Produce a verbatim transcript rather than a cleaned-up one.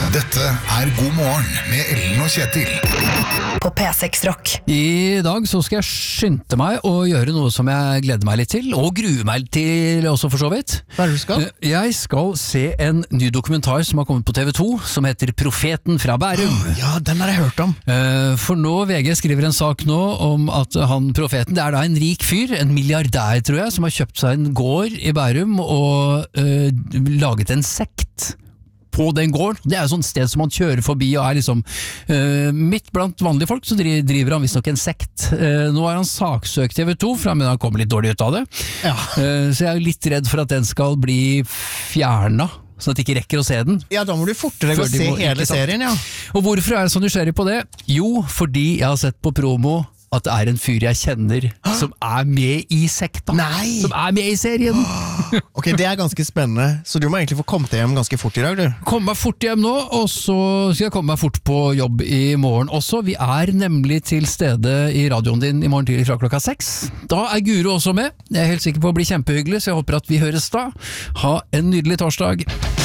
Dette er God morgen med Ellen og Kjetil. På P seks Rock. I dag så skal jeg skynde meg å gjøre noe som jeg gleder meg litt til, og gruer meg til også for så vidt. Hva er det du skal? Jeg skal se en ny dokumentar som har kommet på T V to, som heter Profeten fra Bærum. Ja, den har jeg hørt om. For nå, V G skriver en sak nå om at han profeten, det er da en rik fyr, en milliardær tror jeg, som har kjøpt seg en gård i Bærum og uh, laget en sekt på den gården. Det er et sånt sted som man kjører forbi og er liksom uh, midt blant vanlige folk, så driver, driver han visst nok en sekt. Uh, nå er han saksøkt T V to, for han mener han kommer litt dårlig ut av det. Ja. Uh, så jeg er litt redd for at den skal bli fjernet, sånn at de ikke rekker å se den. Ja, da må du fortere gå og se må, hele serien, ja. Og hvorfor er jeg så nysgjerrig på det? Jo, fordi jeg har sett på promo at det er en fyr jeg kjenner Hæ? Som er med i sekta. Nei! Som er med i serien. Ok, det er ganske spennende. Så du må egentlig få komme deg hjem ganske fort i dag, du. Komme meg fort hjem nå, og så skal jeg komme meg fort på jobb i morgen også. Vi er nemlig til stede i radioen din i morgen tidlig fra klokka seks. Da er Guro også med. Jeg er helt sikker på å bli kjempehyggelig, så jeg håper at vi høres da. Ha en nydelig torsdag.